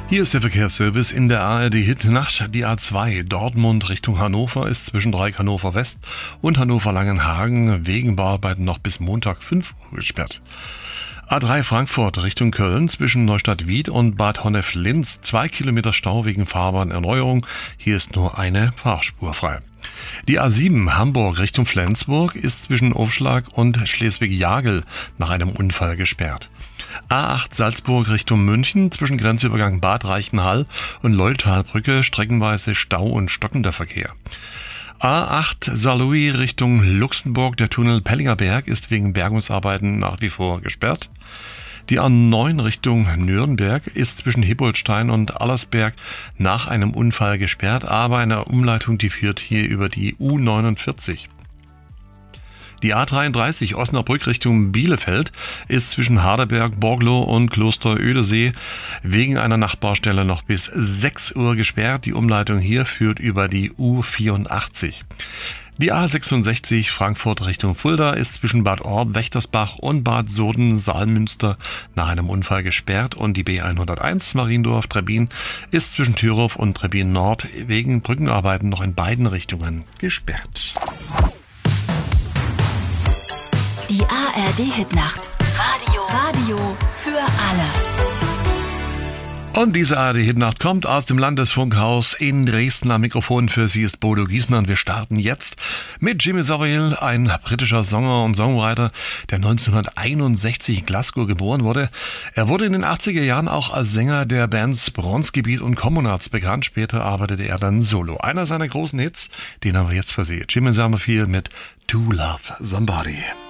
Hier ist der Verkehrsservice in der ARD-Hit-Nacht. Die A2 Dortmund Richtung Hannover ist zwischen Dreieck Hannover West und Hannover Langenhagen wegen Bauarbeiten noch bis Montag 5 Uhr gesperrt. A3 Frankfurt Richtung Köln zwischen Neustadt-Wied und Bad Honnef-Linz 2 Kilometer Stau wegen Fahrbahnerneuerung. Hier ist nur eine Fahrspur frei. Die A7 Hamburg Richtung Flensburg ist zwischen Aufschlag und Schleswig-Jagel nach einem Unfall gesperrt. A8 Salzburg Richtung München zwischen Grenzübergang Bad Reichenhall und Leutalbrücke streckenweise Stau und stockender Verkehr. A8 Saarlouis Richtung Luxemburg, der Tunnel Pellinger Berg ist wegen Bergungsarbeiten nach wie vor gesperrt. Die A9 Richtung Nürnberg ist zwischen Hibolstein und Allersberg nach einem Unfall gesperrt, aber eine Umleitung, die führt hier über die U49. Die A33 Osnabrück Richtung Bielefeld ist zwischen Harderberg, Borglo und Kloster Ödesee wegen einer Nachbarstelle noch bis 6 Uhr gesperrt. Die Umleitung hier führt über die U84. Die A66 Frankfurt Richtung Fulda ist zwischen Bad Orb, Wächtersbach und Bad Soden-Saalmünster nach einem Unfall gesperrt und die B101 Mariendorf-Trebbin ist zwischen Thürhof und Trebbin Nord wegen Brückenarbeiten noch in beiden Richtungen gesperrt. Die ARD-Hitnacht. Radio für alle. Und diese ARD-Hitnacht kommt aus dem Landesfunkhaus in Dresden. Am Mikrofon für Sie ist Bodo Giesner und wir starten jetzt mit Jimmy Savile, ein britischer Sänger und Songwriter, der 1961 in Glasgow geboren wurde. Er wurde in den 80er Jahren auch als Sänger der Bands Bronzegebiet und Commonards bekannt. Später arbeitete er dann solo. Einer seiner großen Hits, den haben wir jetzt für Sie. Jimmy Savile mit To Love Somebody.